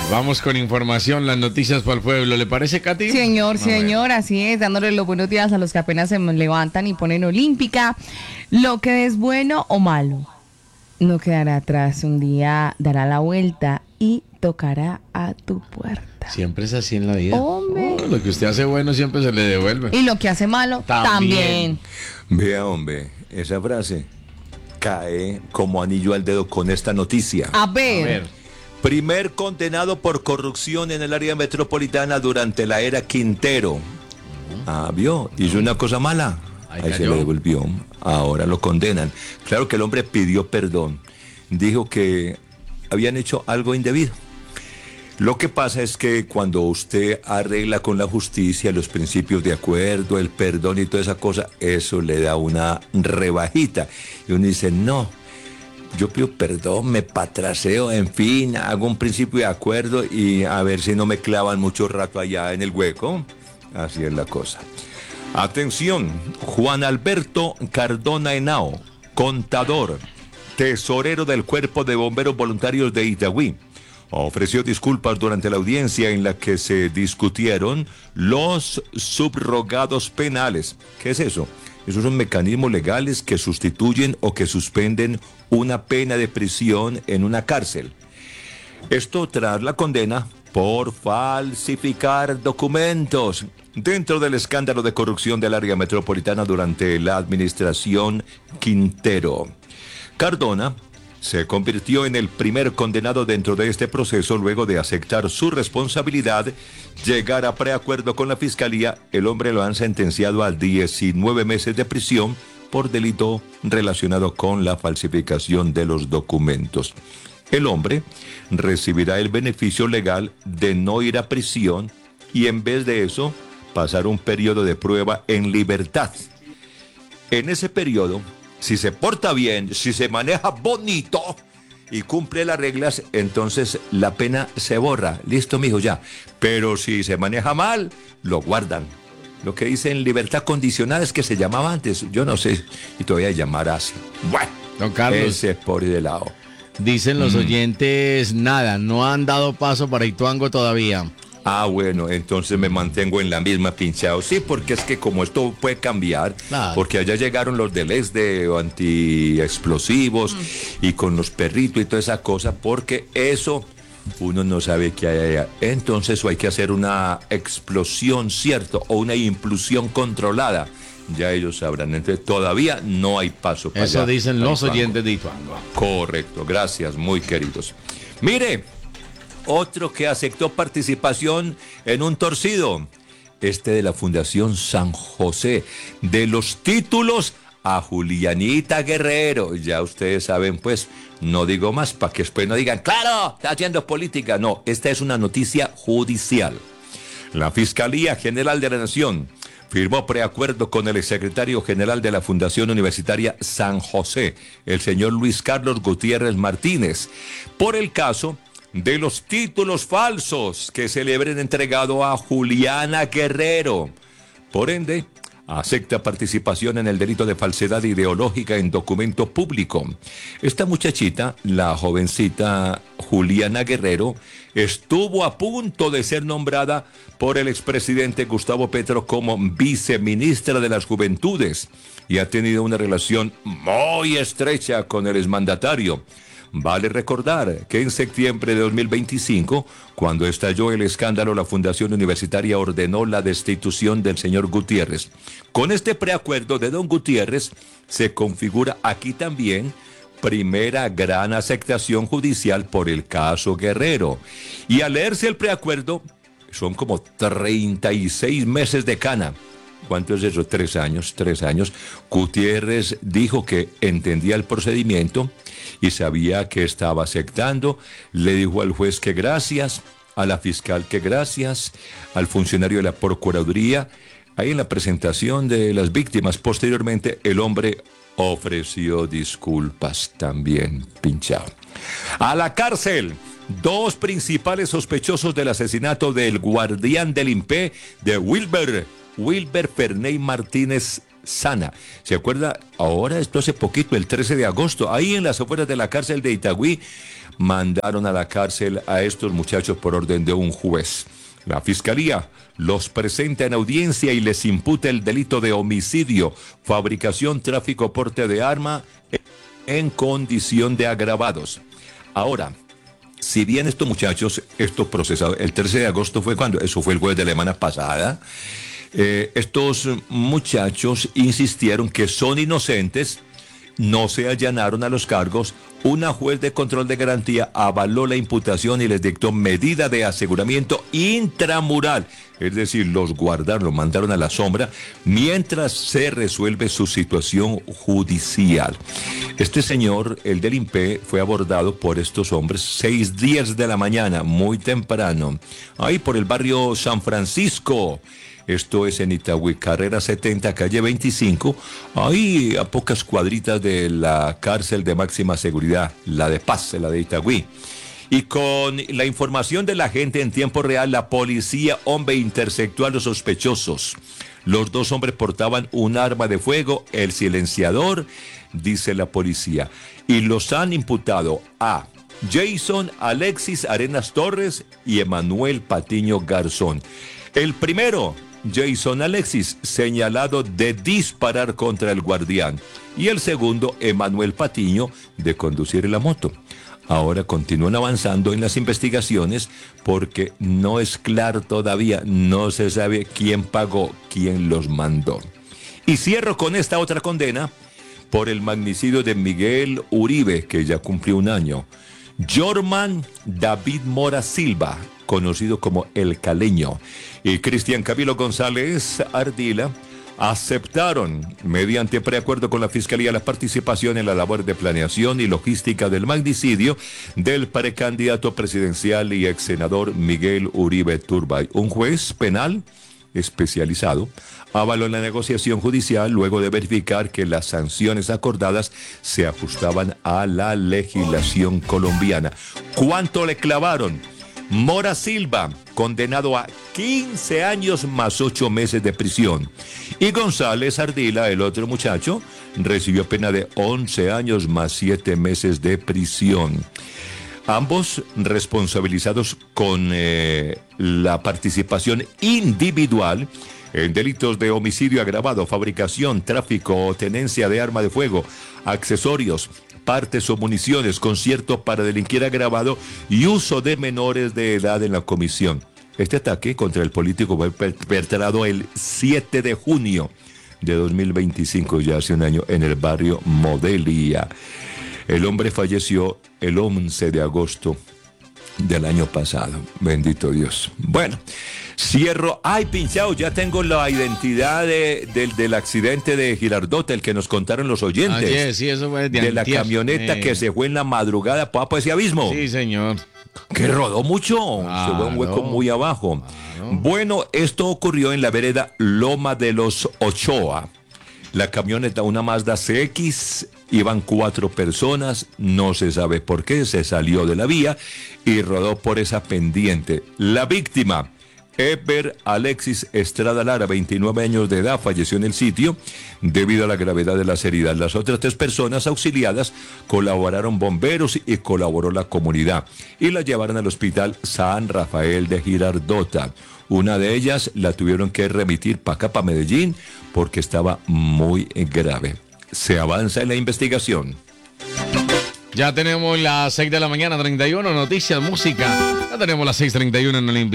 Vamos con información, las noticias para el pueblo. ¿Le parece, Katy? Señor, así es, dándole los buenos días a los que apenas se levantan y ponen olímpica. Lo que es bueno o malo no quedará atrás. Un día dará la vuelta y tocará a tu puerta. Siempre es así en la vida. Hombre. Lo que usted hace bueno siempre se le devuelve. Y lo que hace malo también. Vea, hombre, esa frase cae como anillo al dedo con esta noticia. A ver. Primer condenado por corrupción en el área metropolitana durante la era Quintero. ¿Vio? Hizo una cosa mala. Ahí se le devolvió. Ahora lo condenan. Claro que el hombre pidió perdón. Dijo que habían hecho algo indebido. Lo que pasa es que cuando usted arregla con la justicia los principios de acuerdo, el perdón y toda esa cosa, eso le da una rebajita. Y uno dice, no, yo pido perdón, me patraseo, en fin, hago un principio de acuerdo y a ver si no me clavan mucho rato allá en el hueco. Así es la cosa. Atención, Juan Alberto Cardona Henao, contador, tesorero del Cuerpo de Bomberos Voluntarios de Itagüí, ofreció disculpas durante la audiencia en la que se discutieron los subrogados penales. ¿Qué es eso? Esos son mecanismos legales que sustituyen o que suspenden una pena de prisión en una cárcel. Esto tras la condena por falsificar documentos dentro del escándalo de corrupción del área metropolitana durante la administración Quintero. Cardona se convirtió en el primer condenado dentro de este proceso luego de aceptar su responsabilidad, llegar a preacuerdo con la fiscalía. El hombre lo han sentenciado a 19 meses de prisión por delito relacionado con la falsificación de los documentos. El hombre recibirá el beneficio legal de no ir a prisión y en vez de eso pasar un periodo de prueba en libertad. En ese periodo, si se porta bien, si se maneja bonito y cumple las reglas, entonces la pena se borra. Listo, mijo, ya. Pero si se maneja mal, lo guardan. Lo que dicen libertad condicional es que se llamaba antes. Yo no sé y todavía llamará así. Bueno, don Carlos, ese es por de lado. Dicen los oyentes, nada, no han dado paso para Ituango todavía. Bueno, entonces me mantengo en la misma, pinchado. Sí, porque es que como esto puede cambiar, claro, porque allá llegaron los del de antiexplosivos y con los perritos y toda esa cosa, porque eso uno no sabe qué hay allá. Entonces hay que hacer una explosión, ¿cierto? O una implusión controlada. Ya ellos sabrán. Entonces todavía no hay paso para eso allá. Eso dicen los oyentes de Ituango. Correcto, gracias, muy queridos. Mire, otro que aceptó participación en un torcido, de la Fundación San José, de los títulos a Julianita Guerrero. Ya ustedes saben, pues, no digo más para que después no digan, claro, está haciendo política. No, esta es una noticia judicial. La Fiscalía General de la Nación firmó preacuerdo con el exsecretario general de la Fundación Universitaria San José, el señor Luis Carlos Gutiérrez Martínez, por el caso de los títulos falsos que se le habrían entregado a Juliana Guerrero. Por ende, acepta participación en el delito de falsedad ideológica en documento público. Esta muchachita, la jovencita Juliana Guerrero, estuvo a punto de ser nombrada por el expresidente Gustavo Petro como viceministra de las Juventudes y ha tenido una relación muy estrecha con el exmandatario. Vale recordar que en septiembre de 2025, cuando estalló el escándalo, la Fundación Universitaria ordenó la destitución del señor Gutiérrez. Con este preacuerdo de don Gutiérrez, se configura aquí también primera gran aceptación judicial por el caso Guerrero. Y al leerse el preacuerdo, son como 36 meses de cana. ¿Cuánto es eso? 3 años. Gutiérrez dijo que entendía el procedimiento y sabía que estaba aceptando. Le dijo al juez que gracias, a la fiscal que gracias, al funcionario de la Procuraduría. Ahí en la presentación de las víctimas, posteriormente, el hombre ofreció disculpas también, pinchado. A la cárcel, 2 principales sospechosos del asesinato del guardián del INPE de Wilber Ferney Martínez Sana. ¿Se acuerda? Ahora, esto hace poquito, el 13 de agosto, ahí en las afueras de la cárcel de Itagüí, mandaron a la cárcel a estos muchachos por orden de un juez. La fiscalía los presenta en audiencia y les imputa el delito de homicidio, fabricación, tráfico, porte de arma en condición de agravados. Ahora, si bien estos muchachos, estos procesados, el 13 de agosto fue cuando, eso fue el jueves de la semana pasada, estos muchachos insistieron que son inocentes, no se allanaron a los cargos, una juez de control de garantía avaló la imputación y les dictó medida de aseguramiento intramural, es decir, los guardaron, los mandaron a la sombra mientras se resuelve su situación judicial. Este señor, el del INPE, fue abordado por estos hombres 6:10 de la mañana, muy temprano, ahí por el barrio San Francisco. Esto es en Itagüí, carrera 70, calle 25, ahí a pocas cuadritas de la cárcel de máxima seguridad, la de Paz, la de Itagüí. Y con la información de la gente en tiempo real, la policía, interceptó a los sospechosos. Los dos hombres portaban un arma de fuego, el silenciador, dice la policía. Y los han imputado a Jason Alexis Arenas Torres y Emanuel Patiño Garzón. El primero, Jason Alexis, señalado de disparar contra el guardián. Y el segundo, Emanuel Patiño, de conducir la moto. Ahora continúan avanzando en las investigaciones porque no es claro todavía, no se sabe quién pagó, quién los mandó. Y cierro con esta otra condena por el magnicidio de Miguel Uribe, que ya cumplió un año. Jorman David Mora Silva, conocido como El Caleño, y Cristian Camilo González Ardila aceptaron, mediante preacuerdo con la Fiscalía, la participación en la labor de planeación y logística del magnicidio del precandidato presidencial y ex senador Miguel Uribe Turbay. Un juez penal especializado avaló la negociación judicial luego de verificar que las sanciones acordadas se ajustaban a la legislación colombiana. ¿Cuánto le clavaron? Mora Silva, condenado a 15 años más 8 meses de prisión. Y González Ardila, el otro muchacho, recibió pena de 11 años más 7 meses de prisión. Ambos responsabilizados con la participación individual en delitos de homicidio agravado, fabricación, tráfico o tenencia de arma de fuego, accesorios, partes o municiones, concierto para delinquir agravado y uso de menores de edad en la comisión. Este ataque contra el político fue perpetrado el 7 de junio de 2025, ya hace un año, en el barrio Modelia. El hombre falleció el 11 de agosto del año pasado. Bendito Dios. Bueno, cierro. Ay, pinchado, ya tengo la identidad del accidente de Girardota, el que nos contaron los oyentes. Ayer, sí, eso fue de la camioneta que se fue en la madrugada para ese abismo. Sí, señor. Que rodó mucho. Se fue un hueco muy abajo. Bueno, esto ocurrió en la vereda Loma de los Ochoa. La camioneta, una Mazda CX, iban 4 personas, no se sabe por qué, se salió de la vía y rodó por esa pendiente. La víctima, Eber Alexis Estrada Lara, 29 años de edad, falleció en el sitio debido a la gravedad de las heridas. Las otras 3 personas auxiliadas colaboraron bomberos y colaboró la comunidad y la llevaron al hospital San Rafael de Girardota. Una de ellas la tuvieron que remitir para acá, para Medellín, porque estaba muy grave. Se avanza en la investigación. Ya tenemos las 6 de la mañana, 31, noticias, música. Ya tenemos las 6:31 en el